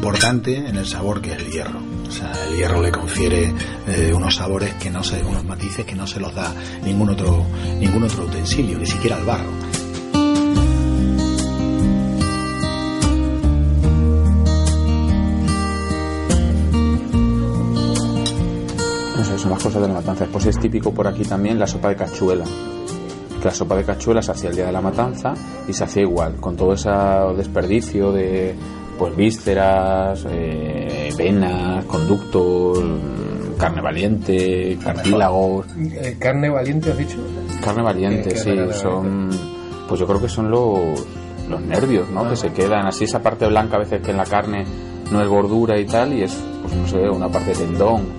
importante en el sabor, que es el hierro. O sea, el hierro le confiere unos sabores que no se, unos matices que no se los da ningún otro utensilio, ni siquiera el barro. Son las cosas de la matanza. Después es típico por aquí también la sopa de cachuela, que la sopa de cachuela se hacía el día de la matanza y se hacía igual, con todo ese desperdicio de pues vísceras, venas, conductos, carne valiente, cartílagos. ¿Carne valiente has dicho? Carne valiente, sí, son, pues yo creo que son los nervios, ¿no? Que se quedan así, esa parte blanca a veces que en la carne no es gordura y tal, y es, pues no sé, una parte de tendón.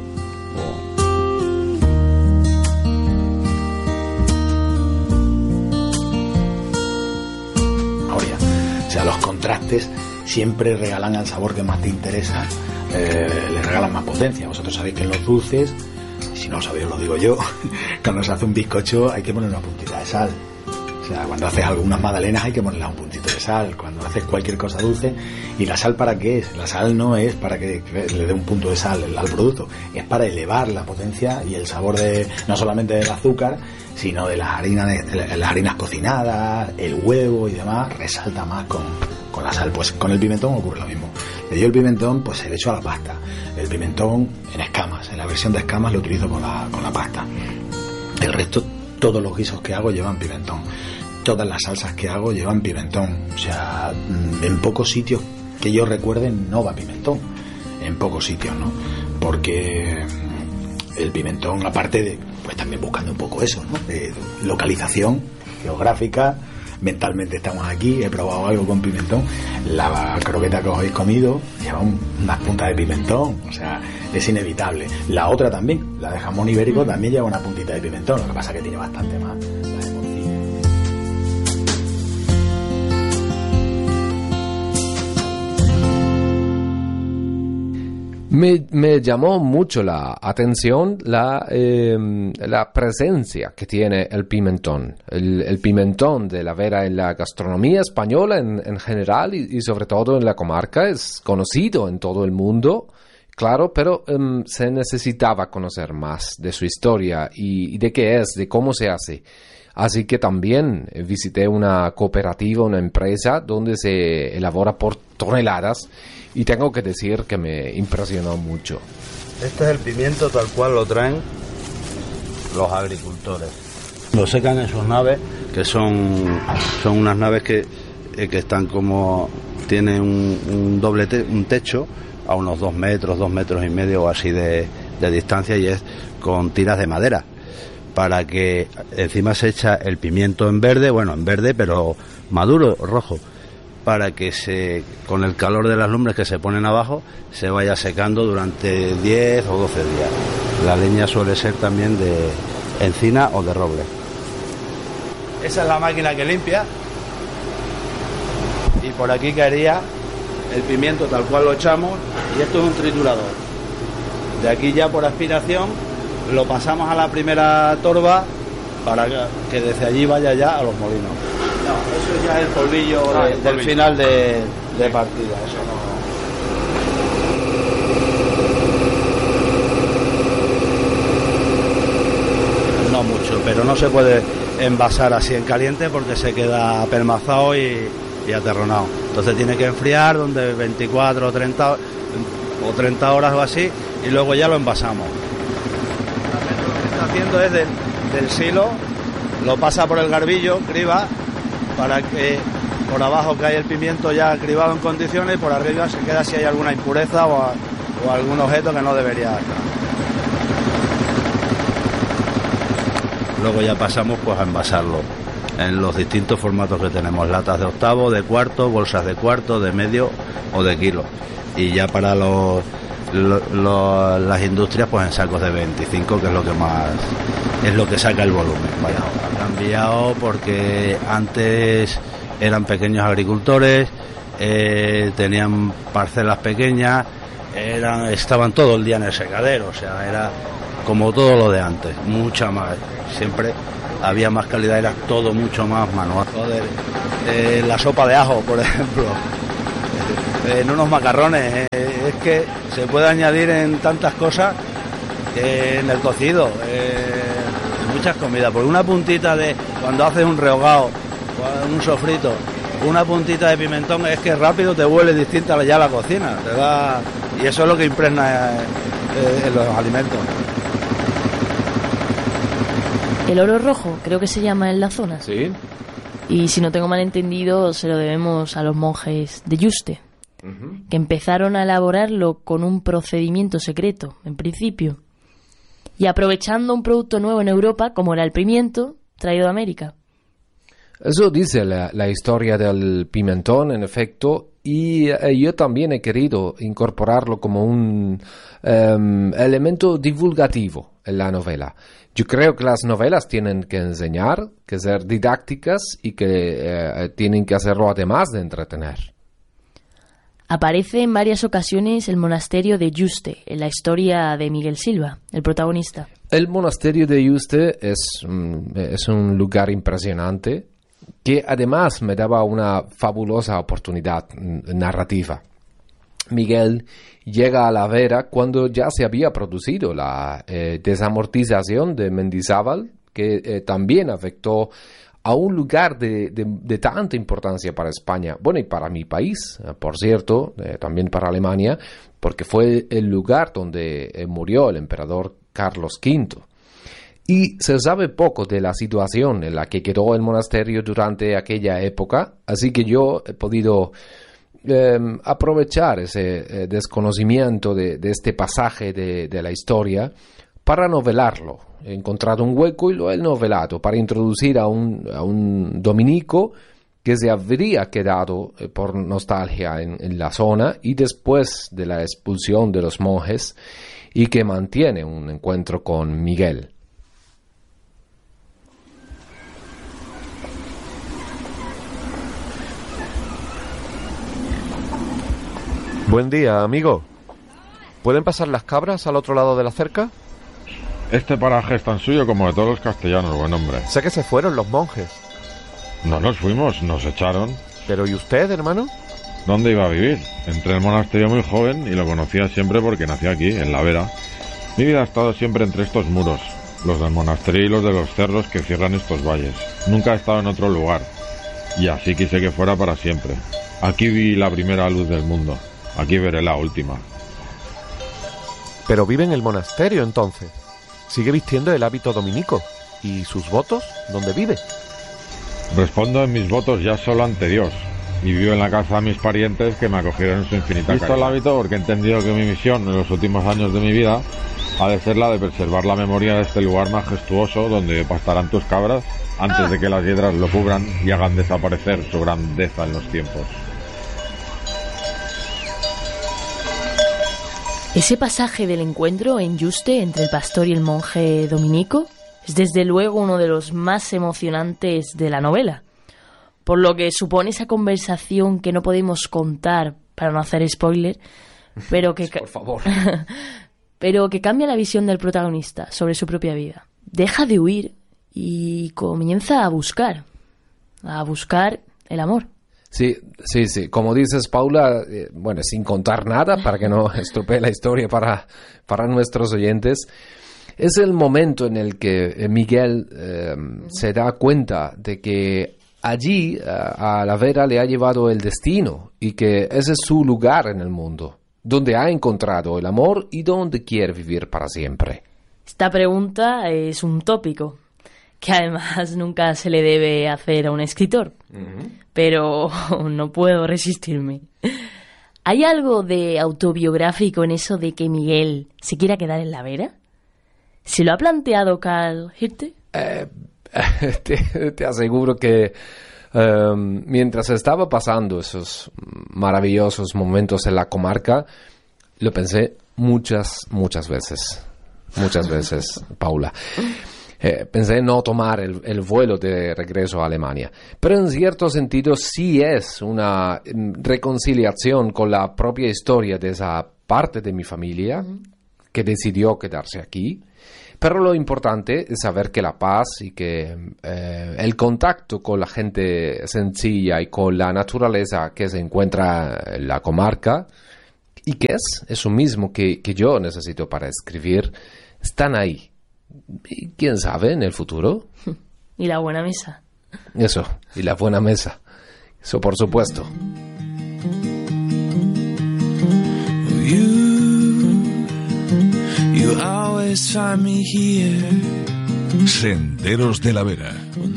Los contrastes siempre regalan al sabor que más te interesa, le regalan más potencia. Vosotros sabéis que en los dulces, si no lo sabéis os lo digo yo, cuando se hace un bizcocho hay que poner una puntita de sal. O sea, cuando haces algunas magdalenas hay que ponerle un puntito de sal. Cuando haces cualquier cosa dulce, ¿y la sal para qué es? La sal no es para que le dé un punto de sal al producto, es para elevar la potencia y el sabor de, no solamente del azúcar, sino de las harinas cocinadas, el huevo y demás, resalta más con la sal. Pues con el pimentón ocurre lo mismo. Yo el pimentón pues se le echo a la pasta. El pimentón en escamas, en la versión de escamas lo utilizo con la pasta. El resto, todos los guisos que hago llevan pimentón. Todas las salsas que hago llevan pimentón. O sea, en pocos sitios que yo recuerde no va pimentón. En pocos sitios, ¿no? Porque el pimentón, aparte de, pues también buscando un poco eso, ¿no? De localización geográfica, mentalmente estamos aquí, he probado algo con pimentón, la croqueta que os habéis comido lleva unas puntas de pimentón, o sea, es inevitable. La otra también, la de jamón ibérico, también lleva una puntita de pimentón, lo que pasa es que tiene bastante más. Me llamó mucho la atención la presencia que tiene el pimentón. El pimentón de la Vera en la gastronomía española en general y sobre todo en la comarca es conocido en todo el mundo, claro, pero se necesitaba conocer más de su historia y de qué es, de cómo se hace. Así que también visité una cooperativa, una empresa donde se elabora por toneladas y tengo que decir que me impresionó mucho. Este es el pimiento tal cual lo traen los agricultores. Lo secan en sus naves, que son unas naves que están como, tienen un techo a unos 2 metros y medio o así de distancia, y es con tiras de madera, para que encima se echa el pimiento en verde, pero maduro, rojo, para que con el calor de las lumbres que se ponen abajo se vaya secando durante 10 o 12 días. La leña suele ser también de encina o de roble. Esa es la máquina que limpia, y por aquí caería el pimiento tal cual lo echamos, y esto es un triturador. De aquí ya por aspiración lo pasamos a la primera torba para que desde allí vaya ya a los molinos. No, eso ya es el polvillo del final de partida. Eso no mucho, pero no se puede envasar así en caliente porque se queda apelmazado y aterronado. Entonces tiene que enfriar donde 24 o 30 horas o así, y luego ya lo envasamos. Lo que está haciendo es del silo, lo pasa por el garbillo, criba, para que por abajo cae el pimiento ya cribado en condiciones, y por arriba se queda si hay alguna impureza o algún objeto que no debería estar. Luego ya pasamos pues a envasarlo en los distintos formatos que tenemos: latas de octavo, de cuarto, bolsas de cuarto, de medio o de kilo, y ya para las industrias pues en sacos de 25, que es lo que más es lo que saca el volumen. Vaya, ha cambiado porque antes eran pequeños agricultores, tenían parcelas pequeñas, estaban todo el día en el secadero, o sea, era como todo lo de antes, mucha más, siempre había más calidad, era todo mucho más manual. La sopa de ajo, por ejemplo, en unos macarrones. Es que se puede añadir en tantas cosas, en el cocido, muchas comidas. Porque una puntita de, cuando haces un rehogado, un sofrito, una puntita de pimentón, es que rápido te huele distinta ya la cocina, te da, y eso es lo que impregna en los alimentos. El oro rojo, creo que se llama en la zona. Sí. Y si no tengo mal entendido, se lo debemos a los monjes de Yuste, que empezaron a elaborarlo con un procedimiento secreto, en principio, y aprovechando un producto nuevo en Europa, como era el pimiento, traído de América. Eso dice la historia del pimentón, en efecto, y yo también he querido incorporarlo como un elemento divulgativo en la novela. Yo creo que las novelas tienen que enseñar, que ser didácticas y que tienen que hacerlo además de entretener. Aparece en varias ocasiones el monasterio de Yuste, en la historia de Miguel Silva, el protagonista. El monasterio de Yuste es un lugar impresionante que además me daba una fabulosa oportunidad narrativa. Miguel llega a la Vera cuando ya se había producido la desamortización de Mendizábal, que también afectó a un lugar de tanta importancia para España, bueno, y para mi país, por cierto, también para Alemania, porque fue el lugar donde murió el emperador Carlos V. Y se sabe poco de la situación en la que quedó el monasterio durante aquella época, así que yo he podido aprovechar ese desconocimiento de este pasaje de la historia para novelarlo. He encontrado un hueco y lo he novelado para introducir a un dominico que se habría quedado por nostalgia en la zona y después de la expulsión de los monjes, y que mantiene un encuentro con Miguel. Buen día, amigo. ¿Pueden pasar las cabras al otro lado de la cerca? Este paraje es tan suyo como de todos los castellanos, buen hombre. Sé que se fueron los monjes. No nos fuimos, nos echaron. ¿Pero y usted, hermano? ¿Dónde iba a vivir? Entré al monasterio muy joven y lo conocía siempre porque nací aquí, en la Vera. Mi vida ha estado siempre entre estos muros, los del monasterio y los de los cerros que cierran estos valles. Nunca he estado en otro lugar, y así quise que fuera para siempre. Aquí vi la primera luz del mundo. Aquí veré la última. Pero vive en el monasterio, entonces. Sigue vistiendo el hábito dominico. ¿Y sus votos? ¿Dónde vive? Respondo en mis votos ya solo ante Dios. Y vivo en la casa de mis parientes que me acogieron en su infinita caridad. Visto el hábito porque he entendido que mi misión en los últimos años de mi vida ha de ser la de preservar la memoria de este lugar majestuoso donde pastarán tus cabras antes de que las hiedras lo cubran y hagan desaparecer su grandeza en los tiempos. Ese pasaje del encuentro en Yuste entre el pastor y el monje dominico es desde luego uno de los más emocionantes de la novela, por lo que supone esa conversación que no podemos contar para no hacer spoiler, pero que por favor. pero que cambia la visión del protagonista sobre su propia vida. Deja de huir y comienza a buscar el amor. Sí. Como dices, Paula, bueno, sin contar nada para que no estropee la historia para nuestros oyentes, es el momento en el que Miguel se da cuenta de que allí a la Vera le ha llevado el destino y que ese es su lugar en el mundo, donde ha encontrado el amor y donde quiere vivir para siempre. Esta pregunta es un tópico que además nunca se le debe hacer a un escritor. Pero no puedo resistirme. ¿Hay algo de autobiográfico en eso de que Miguel se quiera quedar en la Vera? ¿Se lo ha planteado Carl Hirte? Te aseguro que mientras estaba pasando esos maravillosos momentos en la comarca, lo pensé muchas veces. Muchas veces, Paula. Pensé en no tomar el vuelo de regreso a Alemania. Pero en cierto sentido sí es una reconciliación con la propia historia de esa parte de mi familia que decidió quedarse aquí. Pero lo importante es saber que la paz y que el contacto con la gente sencilla y con la naturaleza que se encuentra en la comarca, y que es eso mismo que yo necesito para escribir, están ahí. Y quién sabe, en el futuro. Y la buena mesa. Eso, y la buena mesa. Eso por supuesto. You always find me here. Senderos de la Vera.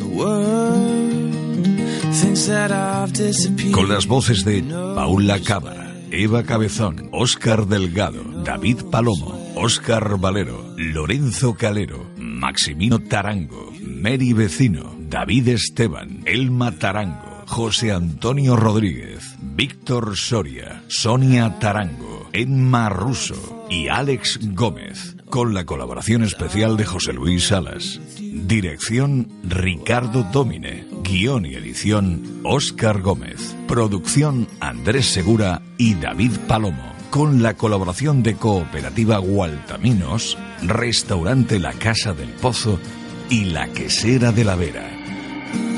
Con las voces de Paula Cámara, Eva Cabezón, Óscar Delgado, David Palomo, Óscar Valero, Lorenzo Calero, Maximino Tarango, Mary Vecino, David Esteban, Elma Tarango, José Antonio Rodríguez, Víctor Soria, Sonia Tarango, Emma Russo y Alex Gómez, con la colaboración especial de José Luis Salas. Dirección Ricardo Dómine. Guión y edición Óscar Gómez. Producción Andrés Segura y David Palomo, con la colaboración de Cooperativa Gualtaminos, Restaurante La Casa del Pozo y La Quesera de la Vera.